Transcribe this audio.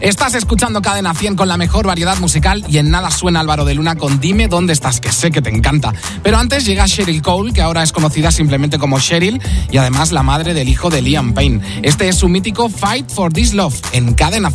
Estás escuchando Cadena 100 con la mejor variedad musical y en nada suena Álvaro de Luna con Dime dónde estás, que sé que te encanta. Pero antes llega Cheryl Cole, que ahora es conocida simplemente como Cheryl y además la madre del hijo de Liam Payne. Este es su mítico Fight for This Love en Cadena